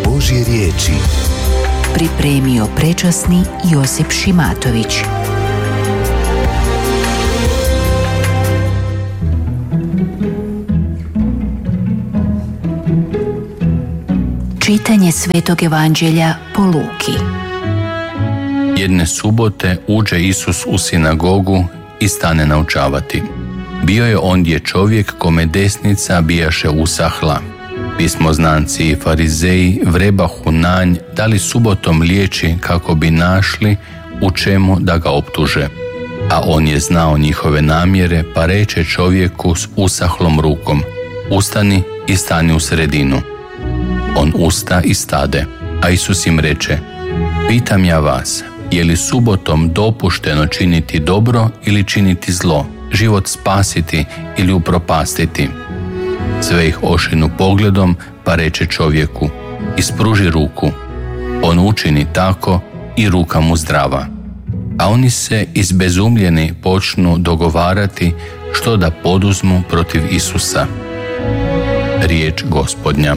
Božje riječi. Pripremio prečasni Josip Šimatović. Čitanje Svetog Evanđelja po Luki. Jedne subote uđe Isus u sinagogu i stane naučavati. Bio je ondje čovjek kome desnica bijaše usahla. Pismoznanci i farizeji vrebahu nanj da li subotom liječi kako bi našli u čemu da ga optuže. A on je znao njihove namjere, pa reče čovjeku s usahlom rukom: ustani i stani u sredinu. On usta i stade, a Isus im reče: pitam ja vas, je li subotom dopušteno činiti dobro ili činiti zlo, život spasiti ili upropastiti? Sve ih ošinu pogledom, pa reče čovjeku: ispruži ruku. On učini tako i ruka mu zdrava. A oni se izbezumljeni počnu dogovarati što da poduzmu protiv Isusa. Riječ Gospodnja.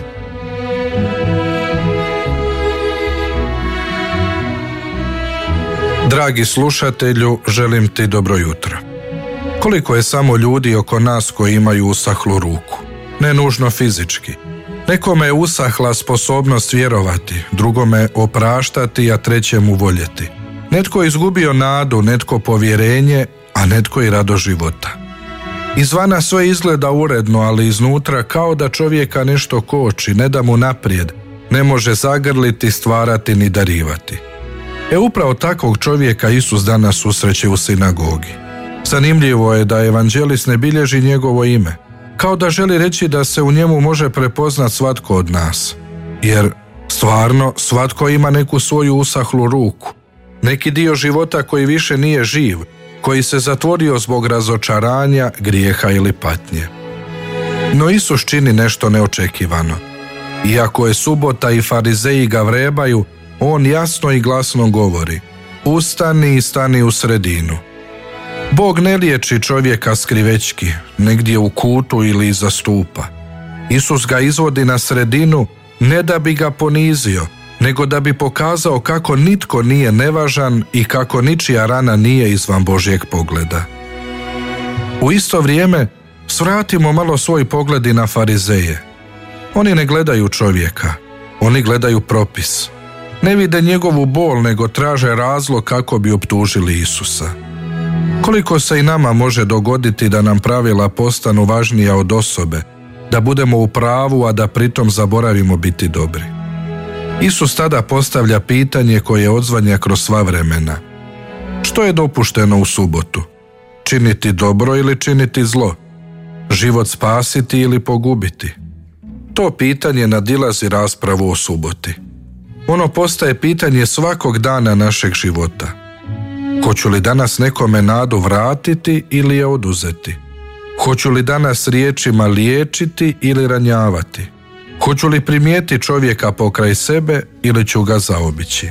Dragi slušatelju, želim ti dobro jutro. Koliko je samo ljudi oko nas koji imaju usahlu ruku, ne nužno fizički. Nekome je usahla sposobnost vjerovati, drugome opraštati, a trećemu voljeti. Netko je izgubio nadu, netko povjerenje, a netko i rado života. Izvana sve izgleda uredno, ali iznutra kao da čovjeka nešto koči, ne da mu naprijed, ne može zagrliti, stvarati ni darivati. Upravo takvog čovjeka Isus danas susreće u sinagogi. Zanimljivo je da evanđelist ne bilježi njegovo ime, kao da želi reći da se u njemu može prepoznat svatko od nas. Jer stvarno svatko ima neku svoju usahlu ruku, neki dio života koji više nije živ, koji se zatvorio zbog razočaranja, grijeha ili patnje. No Isus čini nešto neočekivano. Iako je subota i farizeji ga vrebaju, on jasno i glasno govori: ustani i stani u sredinu. Bog ne liječi čovjeka skrivečki, negdje u kutu ili iza stupa. Isus ga izvodi na sredinu ne da bi ga ponizio, nego da bi pokazao kako nitko nije nevažan i kako ničija rana nije izvan Božjeg pogleda. U isto vrijeme svratimo malo svoj pogled i na farizeje. Oni ne gledaju čovjeka, oni gledaju propis. Ne vide njegovu bol, nego traže razlog kako bi optužili Isusa. Koliko se i nama može dogoditi da nam pravila postanu važnija od osobe, da budemo u pravu, a da pritom zaboravimo biti dobri. Isus tada postavlja pitanje koje odzvanja kroz sva vremena. Što je dopušteno u subotu? Činiti dobro ili činiti zlo? Život spasiti ili pogubiti? To pitanje nadilazi raspravu o suboti. Ono postaje pitanje svakog dana našeg života. Hoću li danas nekome nadu vratiti ili je oduzeti? Hoću li danas riječima liječiti ili ranjavati? Hoću li primijetiti čovjeka pokraj sebe ili ću ga zaobići?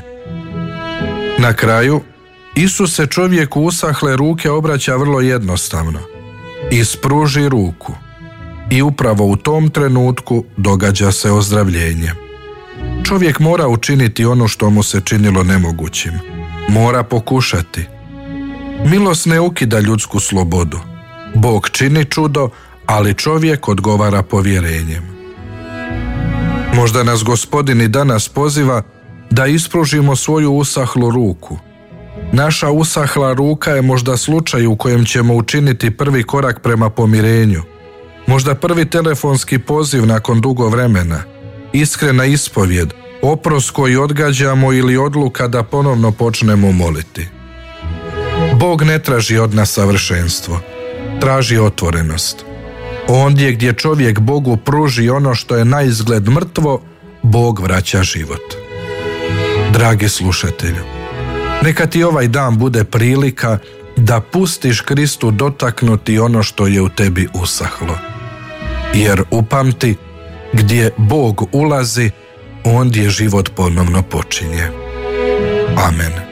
Na kraju, Isus se čovjeku usahle ruke obraća vrlo jednostavno: ispruži ruku. I upravo u tom trenutku događa se ozdravljenje. Čovjek mora učiniti ono što mu se činilo nemogućim. Mora pokušati. Milost ne ukida ljudsku slobodu. Bog čini čudo, ali čovjek odgovara povjerenjem. Možda nas Gospodin i danas poziva da ispružimo svoju usahlu ruku. Naša usahla ruka je možda slučaj u kojem ćemo učiniti prvi korak prema pomirenju. Možda prvi telefonski poziv nakon dugo vremena, iskrena ispovjed, oprost koji odgađamo ili odluka da ponovno počnemo moliti. Bog ne traži od nas savršenstvo, traži otvorenost. Ondje gdje čovjek Bogu pruži ono što je naizgled mrtvo, Bog vraća život. Dragi slušatelju, neka ti ovaj dan bude prilika da pustiš Kristu dotaknuti ono što je u tebi usahlo. Jer upamti, gdje Bog ulazi, ondje život ponovno počinje. Amen.